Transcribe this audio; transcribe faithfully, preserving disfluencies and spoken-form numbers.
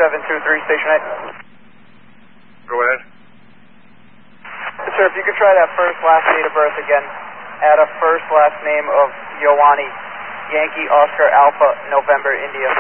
seven two three, station eight. Go ahead. Sir, if you could try that first last date of birth again. Add a first last name of Ioani, Yankee Oscar Alpha, November, India.